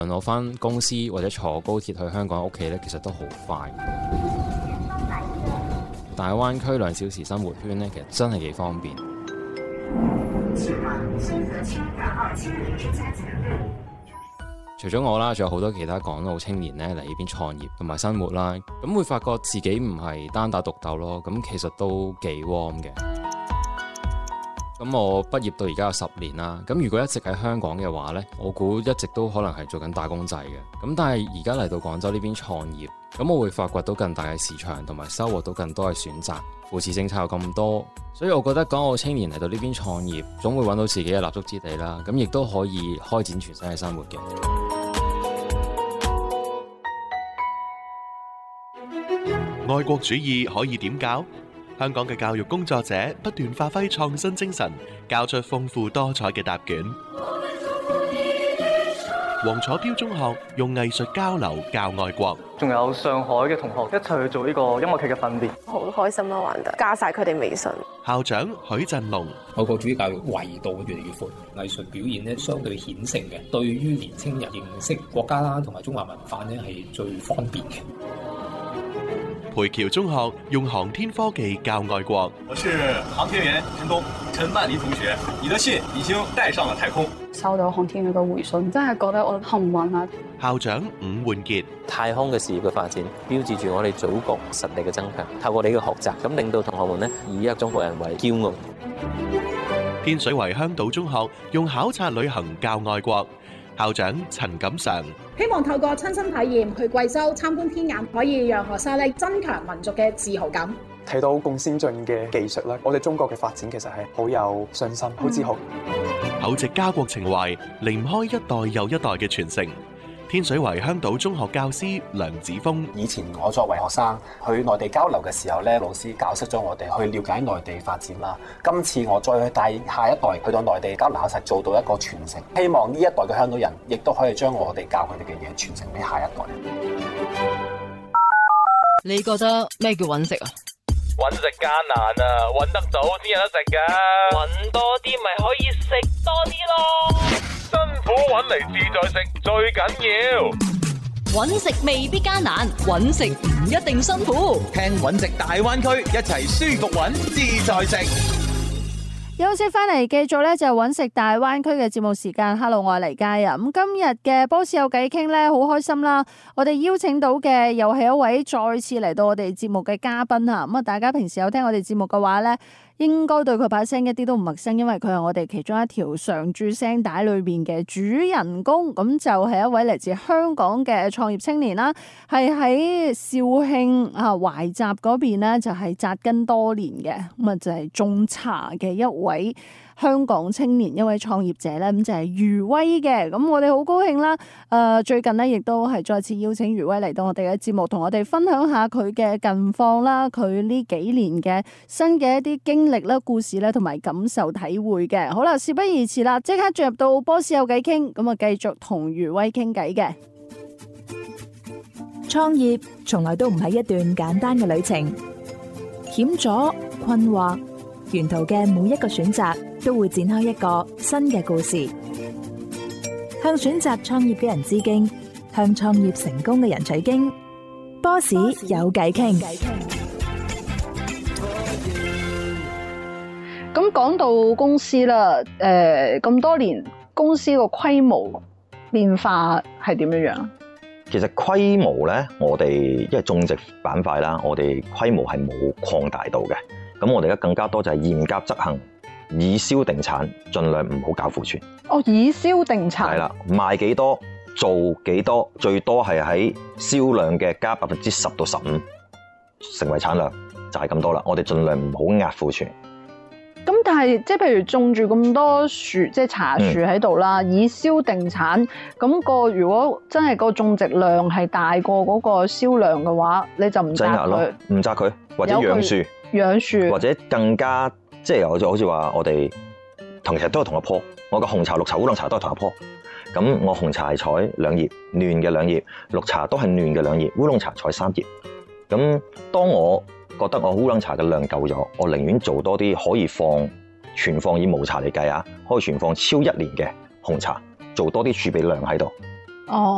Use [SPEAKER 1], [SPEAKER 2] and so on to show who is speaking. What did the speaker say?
[SPEAKER 1] 我返公司或者坐高鐵去香港屋企咧，其實都好快。大灣區2小時生活圈咧，其實真係幾方便。除咗我啦，仲有好多其他港澳青年咧嚟呢邊創業同埋生活啦，咁會發覺自己唔係單打獨鬥咯，咁其實都幾 warm 嘅。咁我畢業到而家有10年啦，咁如果一直喺香港嘅話呢，我估一直都可能係做緊打工仔嘅。咁但係而家嚟到廣州呢邊創業，咁我會發掘到更大嘅市場，同埋收穫到更多嘅選擇。扶持政策有咁多，所以我覺得港澳青年嚟到呢邊創業，總會揾到自己嘅立足之地啦。咁亦都可以開展全新嘅生活嘅。
[SPEAKER 2] 愛國主義可以點教？香港嘅教育工作者不斷發揮創新精神，交出豐富多彩嘅答卷。黃楚標中學用藝術交流教愛國，
[SPEAKER 3] 仲有上海嘅同學一齊去做呢個音樂劇嘅訓練，
[SPEAKER 4] 好開心啦！玩得加晒佢哋微信。
[SPEAKER 2] 校長許振龍，
[SPEAKER 5] 愛國主義教育維度越嚟越闊，藝術表現咧相對顯性嘅，對於年輕人認識國家啦同埋中華文化咧係最方便嘅。
[SPEAKER 2] 培僑中學用航天科技教愛國。
[SPEAKER 6] 我是航天員陳東，陳曼妮同學，你的信已經帶上了太空。
[SPEAKER 7] 收到航天員嘅回信，真係覺得我幸運啊！
[SPEAKER 2] 校長伍煥傑，
[SPEAKER 8] 太空嘅事業嘅發展，標誌住我哋祖國實力嘅增強。透過你嘅學習，咁令到同學們呢以一中國人為驕傲。
[SPEAKER 2] 天水圍香島中學用考察旅行教愛國。校長陳錦常，
[SPEAKER 9] 希望透過親身體驗去貴州參觀天眼，可以讓學生咧增強民族嘅自豪感。
[SPEAKER 10] 睇到咁先進嘅技術咧，我哋中國嘅發展其實係好有信心、好自豪。
[SPEAKER 2] 厚植家國情懷，離唔開一代又一代嘅傳承。天水圍香島中學教師梁子峰，
[SPEAKER 11] 以前我作為學生去內地交流嘅時候咧，老師教識咗我哋去了解內地發展啦。今次我再去帶下一代去到內地交流，實做到一個傳承。希望呢一代嘅香港人亦都可以將我哋教佢哋嘅嘢傳承俾下一代。
[SPEAKER 12] 你覺得咩叫揾食啊？
[SPEAKER 13] 揾食艱難啊，揾得到先有得食㗎。
[SPEAKER 12] 揾多啲咪可以食多啲咯。
[SPEAKER 13] 辛苦揾嚟自在食最緊要。
[SPEAKER 12] 揾食未必艱難，揾食唔一定辛苦。
[SPEAKER 14] 聽揾食大灣區，一齊舒服揾自在食。
[SPEAKER 15] 休息翻嚟，繼續咧就揾食大灣區嘅節目時間。Hello， 我係黎佳啊。咁今日嘅波士有偈傾咧，好開心啦！我哋邀請到嘅又係一位再次嚟到我哋節目嘅嘉賓啊。咁啊，大家平時有聽我哋節目嘅話咧，應該對佢把聲一啲都唔陌生，因為佢係我哋其中一條常駐聲帶裏邊嘅主人公。咁就係一位嚟自香港嘅創業青年啦，係喺肇慶啊懷集嗰邊咧就係紮根多年嘅。咁啊就係種茶嘅一位香港青年，一位創業者咧，咁就係余威嘅。咁我哋好高興啦！最近咧亦都係再次邀請余威嚟到我哋嘅節目，同我哋分享下佢嘅近況啦，佢呢幾年嘅新嘅一啲經歷啦、故事咧，同埋感受體會嘅。好啦，事不宜遲啦，即刻進入到波士有偈傾，咁啊繼續同余威傾偈嘅。
[SPEAKER 16] 創業從來都唔係一段簡單嘅旅程，險阻、困惑，沿途嘅每一個選擇都會展開一個新嘅故事。向選擇創業嘅人致敬，向創業成功嘅人取經。波士有偈傾。
[SPEAKER 7] 咁講到公司啦，咁多年公司個規模變化係點樣樣？
[SPEAKER 17] 其實規模咧，我哋因為種植板塊啦，我哋規模係冇擴大到嘅。咁我哋而家更加多就係嚴格執行以銷定產，盡量唔好搞庫存。
[SPEAKER 7] 哦，以銷定產。係啦，
[SPEAKER 17] 賣幾多做幾多，最多係喺銷量嘅加10%到15%，成為產量就係咁多啦。我哋盡量唔好壓庫存。
[SPEAKER 7] 咁但係即係譬如種住咁多樹，即係茶樹喺度啦，以銷定產，咁個如果真係個種植量係大過嗰個銷量嘅話，你就唔摘佢，
[SPEAKER 17] 唔摘佢，或者養樹，或者更加即係好似話我哋其實都係同一棵，我個紅茶、綠茶、烏龍茶都係同一棵。咁我紅茶係採2葉，嫩嘅2葉；綠茶都係嫩嘅2葉，烏龍茶採3葉。咁當我覺得我烏龍茶嘅量夠咗，我寧願做多啲可以存放以無茶嚟計啊，可以存放超1年嘅紅茶，做多啲儲備量喺度。
[SPEAKER 7] 哦，